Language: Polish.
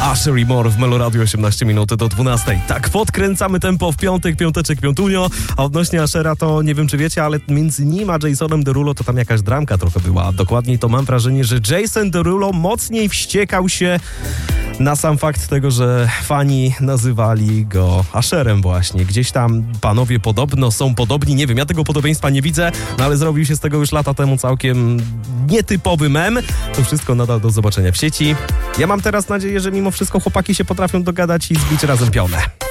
Usher i More w Meloradio 18 minut do 12. Tak, podkręcamy tempo w piątek, piąteczek, piątunio. A odnośnie Ushera to nie wiem, czy wiecie, ale między nim a Jasonem Derulo to tam jakaś dramka trochę była. Dokładniej to mam wrażenie, że Jason Derulo mocniej wściekał się na sam fakt tego, że fani nazywali go Usherem właśnie. Gdzieś tam panowie podobno są podobni, nie wiem, ja tego podobieństwa nie widzę, no ale zrobił się z tego już lata temu całkiem nietypowy mem. To wszystko nadal do zobaczenia w sieci. Ja mam teraz nadzieję, że mimo wszystko chłopaki się potrafią dogadać i zbić razem pionę.